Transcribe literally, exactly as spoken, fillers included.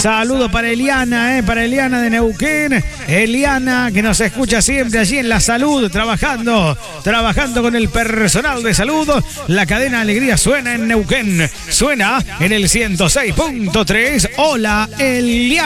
Saludo para Eliana, eh, para Eliana de Neuquén. Eliana, que nos escucha siempre allí en la salud, trabajando, trabajando con el personal de salud. La cadena Alegría suena en Neuquén, suena en el ciento seis punto tres. Hola, Eliana.